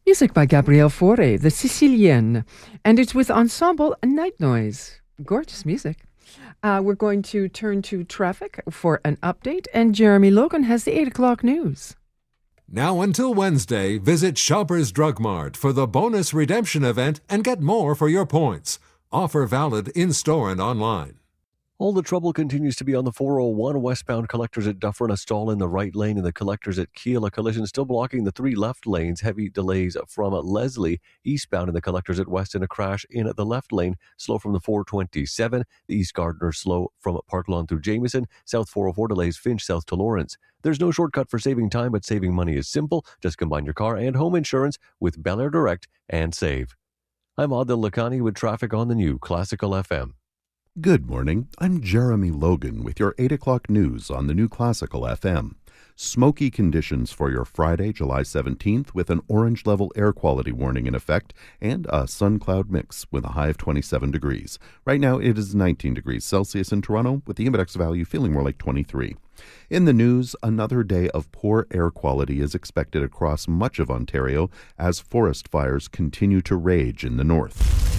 Music by Gabriele Fauré, the Sicilienne, and it's with Ensemble Night Noise. Gorgeous music. We're going to turn to traffic for an update, and Jeremy Logan has the 8 o'clock news. Now until Wednesday, visit Shoppers Drug Mart for the bonus redemption event and get more for your points. Offer valid in-store and online. All the trouble continues to be on the 401 westbound collectors at Dufferin, a stall in the right lane, and the collectors at Kiel, a collision still blocking the 3 left lanes. Heavy delays from Leslie eastbound, and the collectors at Weston, a crash in the left lane, slow from the 427. The East Gardiner slow from Park Lawn through Jameson. South 404 delays Finch south to Lawrence. There's no shortcut for saving time, but saving money is simple. Just combine your car and home insurance with Bel Air Direct and save. I'm Adil Lakhani with traffic on the new Classical FM. Good morning. I'm Jeremy Logan with your 8 o'clock news on the new Classical FM. Smoky conditions for your Friday, July 17th, with an orange level air quality warning in effect and a sun-cloud mix with a high of 27 degrees. Right now it is 19 degrees Celsius in Toronto, with the index value feeling more like 23. In the news, another day of poor air quality is expected across much of Ontario as forest fires continue to rage in the north.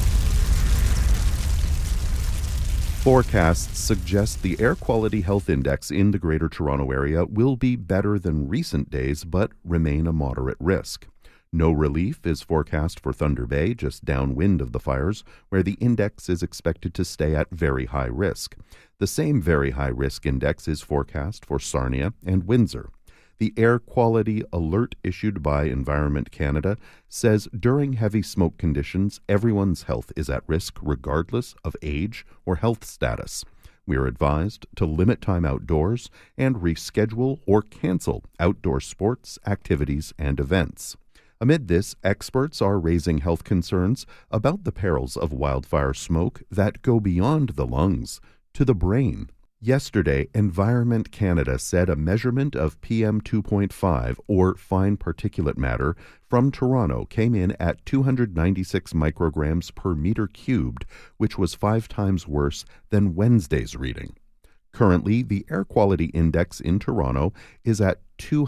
Forecasts suggest the Air Quality Health Index in the Greater Toronto Area will be better than recent days but remain a moderate risk. No relief is forecast for Thunder Bay, just downwind of the fires, where the index is expected to stay at very high risk. The same very high risk index is forecast for Sarnia and Windsor. The air quality alert issued by Environment Canada says during heavy smoke conditions, everyone's health is at risk regardless of age or health status. We are advised to limit time outdoors and reschedule or cancel outdoor sports, activities, and events. Amid this, experts are raising health concerns about the perils of wildfire smoke that go beyond the lungs to the brain. Yesterday, Environment Canada said a measurement of PM 2.5, or fine particulate matter, from Toronto came in at 296 micrograms per meter cubed, which was 5 times worse than Wednesday's reading. Currently, the air quality index in Toronto is at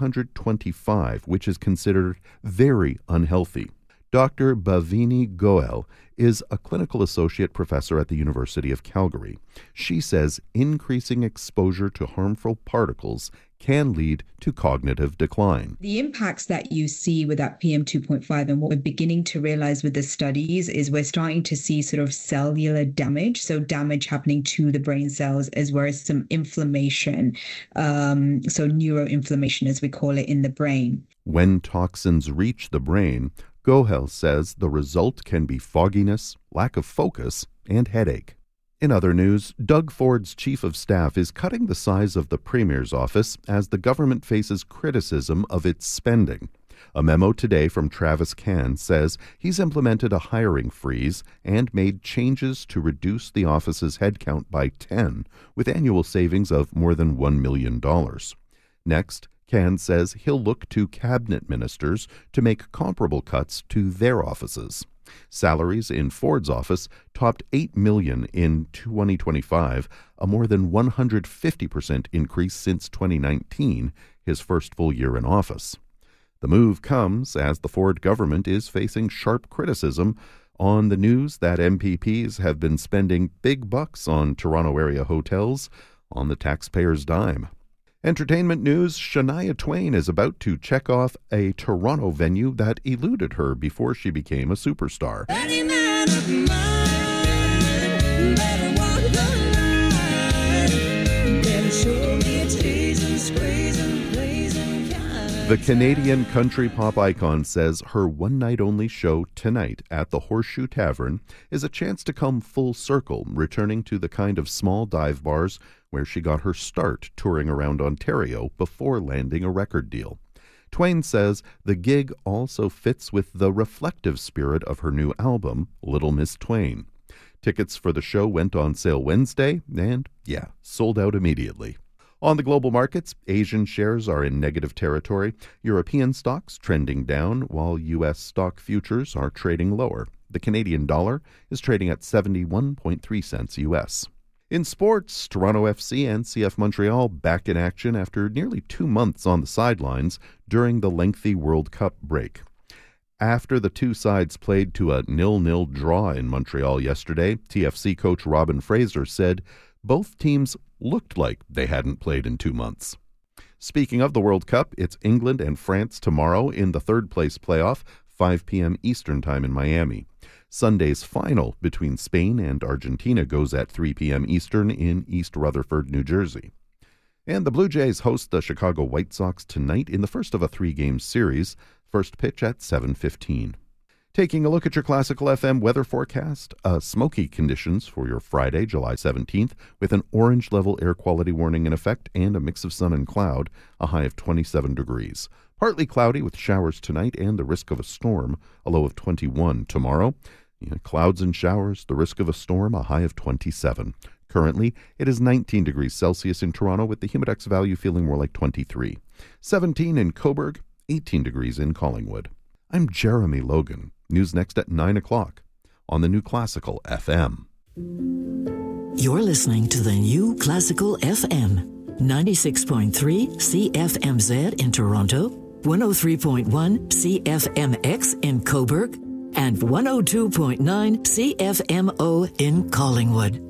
225, which is considered very unhealthy. Dr. Bhavini Goel is a clinical associate professor at the University of Calgary. She says increasing exposure to harmful particles can lead to cognitive decline. The impacts that you see with that PM 2.5 and what we're beginning to realize with the studies is we're starting to see sort of cellular damage, so damage happening to the brain cells as well as some inflammation, so neuroinflammation as we call it in the brain. When toxins reach the brain, Gohel says the result can be fogginess, lack of focus, and headache. In other news, Doug Ford's chief of staff is cutting the size of the Premier's office as the government faces criticism of its spending. A memo today from Travis Can says he's implemented a hiring freeze and made changes to reduce the office's headcount by 10, with annual savings of more than $1 million. Next, Can says he'll look to cabinet ministers to make comparable cuts to their offices. Salaries in Ford's office topped $8 million in 2025, a more than 150% increase since 2019, his first full year in office. The move comes as the Ford government is facing sharp criticism on the news that MPPs have been spending big bucks on Toronto area hotels on the taxpayers' dime. Entertainment news, Shania Twain is about to check off a Toronto venue that eluded her before she became a superstar. Any man of mine better walk the line, better show me a taste and squeeze and blaze and kind. The Canadian country pop icon says her one-night-only show tonight at the Horseshoe Tavern is a chance to come full circle, returning to the kind of small dive bars where she got her start touring around Ontario before landing a record deal. Twain says the gig also fits with the reflective spirit of her new album, Little Miss Twain. Tickets for the show went on sale Wednesday and, sold out immediately. On the global markets, Asian shares are in negative territory, European stocks trending down, while U.S. stock futures are trading lower. The Canadian dollar is trading at 71.3 cents U.S. In sports, Toronto FC and CF Montreal back in action after nearly 2 months on the sidelines during the lengthy World Cup break. After the two sides played to a 0-0 draw in Montreal yesterday, TFC coach Robin Fraser said both teams looked like they hadn't played in 2 months. Speaking of the World Cup, it's England and France tomorrow in the third-place playoff, 5 p.m. Eastern Time in Miami. Sunday's final between Spain and Argentina goes at 3 p.m. Eastern in East Rutherford, New Jersey. And the Blue Jays host the Chicago White Sox tonight in the first of a 3-game series. First pitch at 7:15. Taking a look at your Classical FM weather forecast, smoky conditions for your Friday, July 17th, with an orange level air quality warning in effect and a mix of sun and cloud, a high of 27 degrees. Partly cloudy with showers tonight and the risk of a storm, a low of 21 tomorrow. Clouds and showers, the risk of a storm, a high of 27. Currently, it is 19 degrees Celsius in Toronto with the Humidex value feeling more like 23. 17 in Cobourg, 18 degrees in Collingwood. I'm Jeremy Logan. News next at 9 o'clock on the New Classical FM. You're listening to the New Classical FM, 96.3 CFMZ in Toronto, 103.1 CFMX in Cobourg, and 102.9 CFMO in Collingwood.